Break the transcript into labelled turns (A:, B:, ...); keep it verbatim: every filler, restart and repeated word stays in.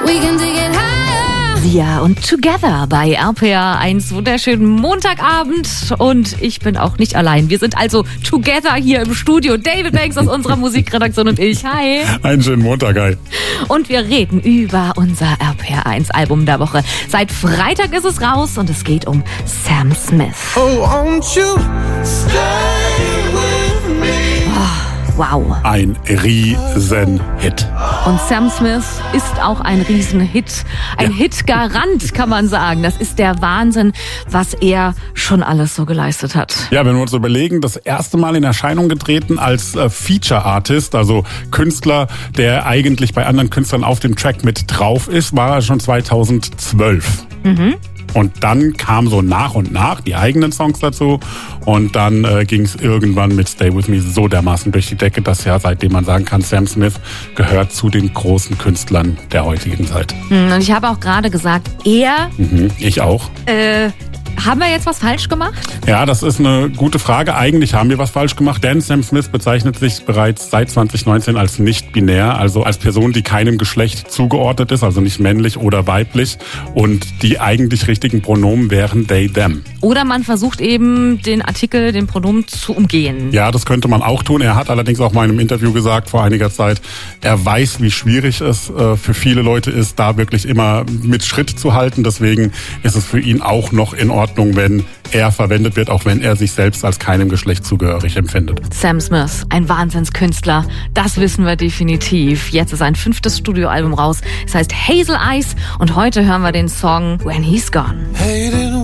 A: We can take it higher.
B: Sia und Together bei R P R eins. Wunderschönen Montagabend und ich bin auch nicht allein. Wir sind also together hier im Studio. David Banks aus unserer Musikredaktion und ich. Hi.
C: Einen schönen Montag, hi.
B: Und wir reden über unser R P R eins Album der Woche. Seit Freitag ist es raus und es geht um Sam Smith.
D: Oh, won't you stay with me?
B: Wow.
C: Ein Riesenhit.
B: Und Sam Smith ist auch ein Riesenhit. Ein ja. Hitgarant, kann man sagen. Das ist der Wahnsinn, was er schon alles so geleistet hat.
C: Ja, wenn wir uns überlegen, das erste Mal in Erscheinung getreten als äh, Feature-Artist, also Künstler, der eigentlich bei anderen Künstlern auf dem Track mit drauf ist, war er schon zweitausendzwölf. Mhm. Und dann kamen so nach und nach die eigenen Songs dazu. Und dann äh, ging es irgendwann mit Stay With Me so dermaßen durch die Decke, dass ja seitdem man sagen kann, Sam Smith gehört zu den großen Künstlern der heutigen Zeit.
B: Und ich habe auch gerade gesagt, er...
C: Mhm, ich auch.
B: Äh... Haben wir jetzt was falsch gemacht?
C: Ja, das ist eine gute Frage. Eigentlich haben wir was falsch gemacht, denn Sam Smith bezeichnet sich bereits seit zwanzig neunzehn als nicht-binär, also als Person, die keinem Geschlecht zugeordnet ist, also nicht männlich oder weiblich. Und die eigentlich richtigen Pronomen wären they, them.
B: Oder man versucht eben, den Artikel, den Pronomen zu umgehen.
C: Ja, das könnte man auch tun. Er hat allerdings auch mal in einem Interview gesagt vor einiger Zeit, er weiß, wie schwierig es äh, für viele Leute ist, da wirklich immer mit Schritt zu halten. Deswegen ist es für ihn auch noch in Ordnung, wenn er verwendet wird, auch wenn er sich selbst als keinem Geschlecht zugehörig empfindet.
B: Sam Smith, ein Wahnsinnskünstler, das wissen wir definitiv. Jetzt ist ein fünftes Studioalbum raus, es heißt Hazel Eyes und heute hören wir den Song When He's Gone.
D: Hated